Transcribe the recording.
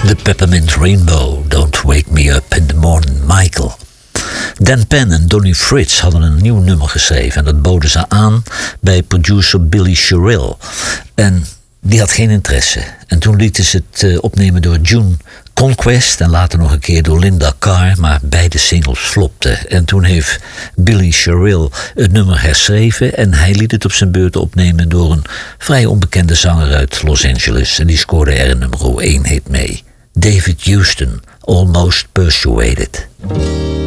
The Peppermint Rainbow, Don't Wake Me Up in the Morning, Michael. Dan Penn en Donnie Fritz hadden een nieuw nummer geschreven en dat boden ze aan bij producer Billy Sherrill. En die had geen interesse. En toen lieten ze het opnemen door June Conquest en later nog een keer door Linda Carr, maar beide singles flopten. En toen heeft Billy Sherrill het nummer herschreven en hij liet het op zijn beurt opnemen door een vrij onbekende zanger uit Los Angeles. En die scoorde er een nummer 1 hit mee. David Houston, Almost Persuaded.